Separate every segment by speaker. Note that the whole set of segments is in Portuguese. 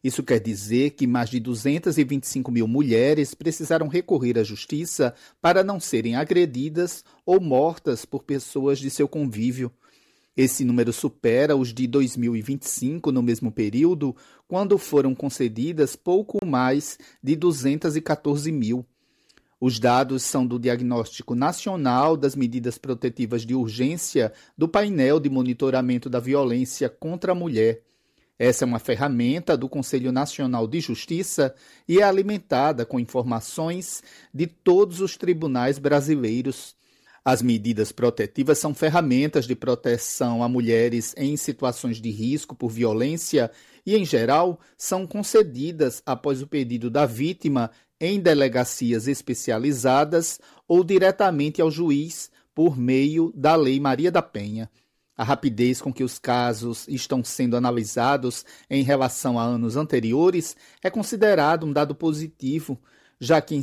Speaker 1: Isso quer dizer que mais de 225 mil mulheres precisaram recorrer à justiça para não serem agredidas ou mortas por pessoas de seu convívio. Esse número supera os de 2025 no mesmo período, quando foram concedidas pouco mais de 214 mil. Os dados são do Diagnóstico Nacional das Medidas Protetivas de Urgência do Painel de Monitoramento da Violência contra a Mulher. Essa é uma ferramenta do Conselho Nacional de Justiça e é alimentada com informações de todos os tribunais brasileiros. As medidas protetivas são ferramentas de proteção a mulheres em situações de risco por violência e, em geral, são concedidas após o pedido da vítima em delegacias especializadas ou diretamente ao juiz por meio da Lei Maria da Penha. A rapidez com que os casos estão sendo analisados em relação a anos anteriores é considerado um dado positivo, já que em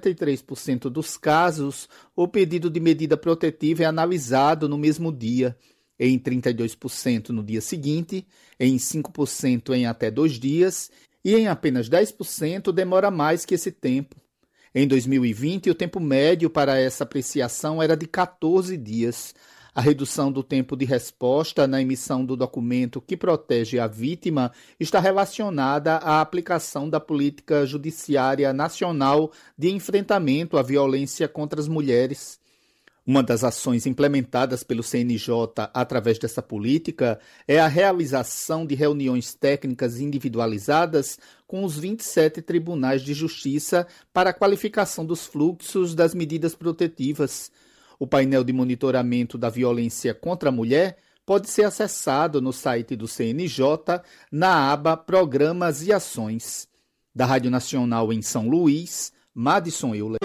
Speaker 1: 53% dos casos o pedido de medida protetiva é analisado no mesmo dia, em 32% no dia seguinte, em 5% em até 2 dias e em apenas 10% demora mais que esse tempo. Em 2020, o tempo médio para essa apreciação era de 14 dias. A redução do tempo de resposta na emissão do documento que protege a vítima está relacionada à aplicação da Política Judiciária Nacional de Enfrentamento à Violência contra as Mulheres. Uma das ações implementadas pelo CNJ através dessa política é a realização de reuniões técnicas individualizadas com os 27 tribunais de justiça para a qualificação dos fluxos das medidas protetivas. O painel de monitoramento da violência contra a mulher pode ser acessado no site do CNJ na aba Programas e Ações. Da Rádio Nacional em São Luís, Madison Euler.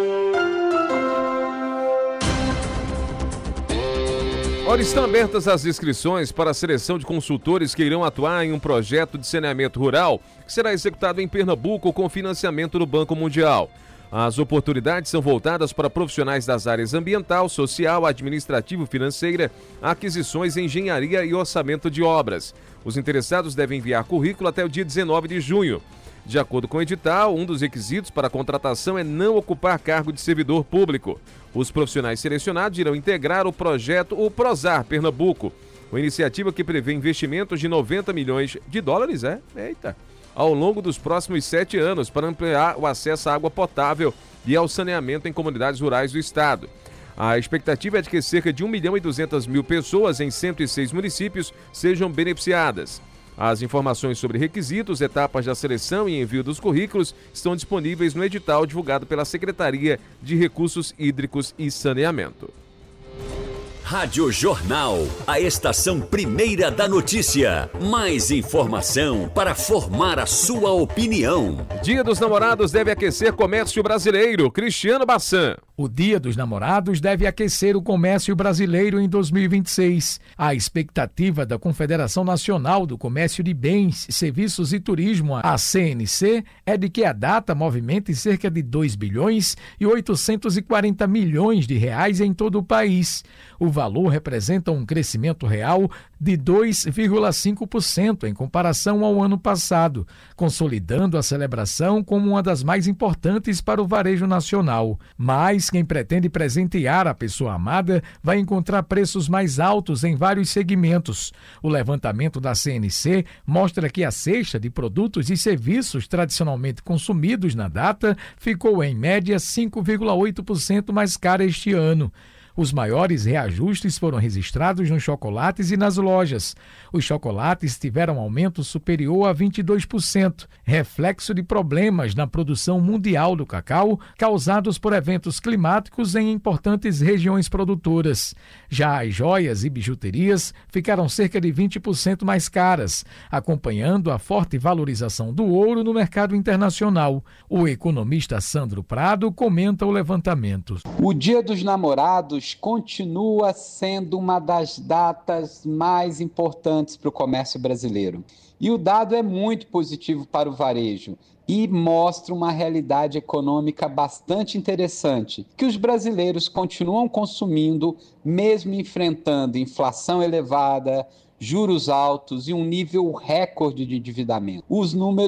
Speaker 2: Ora, estão abertas as inscrições para a seleção de consultores que irão atuar em um projeto de saneamento rural que será executado em Pernambuco com financiamento do Banco Mundial. As oportunidades são voltadas para profissionais das áreas ambiental, social, administrativo, financeira, aquisições, engenharia e orçamento de obras. Os interessados devem enviar currículo até o dia 19 de junho. De acordo com o edital, um dos requisitos para a contratação é não ocupar cargo de servidor público. Os profissionais selecionados irão integrar o projeto O Prosar Pernambuco, uma iniciativa que prevê investimentos de 90 milhões de dólares, ao longo dos próximos 7 anos para ampliar o acesso à água potável e ao saneamento em comunidades rurais do estado. A expectativa é de que cerca de 1.200.000 pessoas em 106 municípios sejam beneficiadas. As informações sobre requisitos, etapas da seleção e envio dos currículos estão disponíveis no edital divulgado pela Secretaria de Recursos Hídricos e Saneamento.
Speaker 3: Rádio Jornal, a estação primeira da notícia. Mais informação para formar a sua opinião.
Speaker 2: Dia dos Namorados deve aquecer comércio brasileiro. Cristiano Bassan.
Speaker 4: O Dia dos Namorados deve aquecer o comércio brasileiro em 2026. A expectativa da Confederação Nacional do Comércio de Bens, Serviços e Turismo, a CNC, é de que a data movimente cerca de 2 bilhões e 840 milhões de reais em todo o país. O valor representa um crescimento real de 2,5% em comparação ao ano passado, consolidando a celebração como uma das mais importantes para o varejo nacional. Mas quem pretende presentear a pessoa amada vai encontrar preços mais altos em vários segmentos. O levantamento da CNC mostra que a cesta de produtos e serviços tradicionalmente consumidos na data ficou em média 5,8% mais cara este ano. Os maiores reajustes foram registrados nos chocolates e nas lojas. Os chocolates tiveram aumento superior a 22%, reflexo de problemas na produção mundial do cacau causados por eventos climáticos em importantes regiões produtoras. Já as joias e bijuterias ficaram cerca de 20% mais caras, acompanhando a forte valorização do ouro no mercado internacional. O economista Sandro Prado comenta o levantamento.
Speaker 5: O Dia dos Namorados continua sendo uma das datas mais importantes para o comércio brasileiro. E o dado é muito positivo para o varejo e mostra uma realidade econômica bastante interessante, que os brasileiros continuam consumindo, mesmo enfrentando inflação elevada, juros altos e um nível recorde de endividamento. Os números